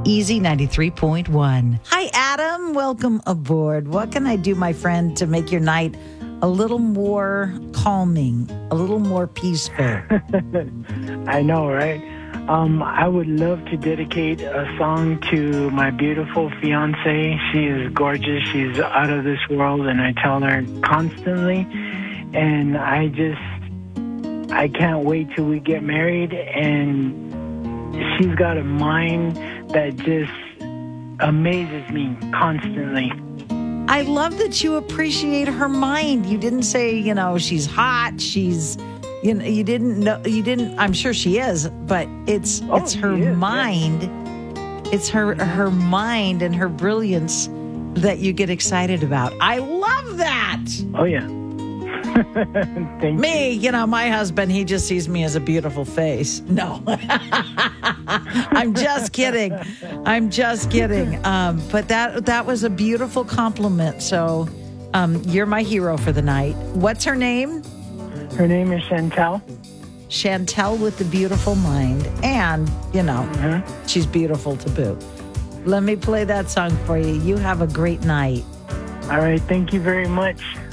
Easy 93.1. Hi, Adam. Welcome aboard. What can I do, my friend, to make your night a little more calming, a little more peaceful? I know, right? I would love to dedicate a song to my beautiful fiance. She is gorgeous. She's out of this world, and I tell her constantly. And I can't wait till we get married. And she's got a mind that just amazes me constantly. I love that you appreciate her mind. You didn't say, she's hot. She's, you didn't, I'm sure she is, but it's her mind. Yeah. It's her mind and her brilliance that you get excited about. I love that. Oh, yeah. Thank you. My husband, he just sees me as a beautiful face. No, I'm just kidding. But that was a beautiful compliment. So you're my hero for the night. What's her name? Her name is Chantel. Chantel with the beautiful mind. And, she's beautiful to boot. Let me play that song for you. You have a great night. All right. Thank you very much.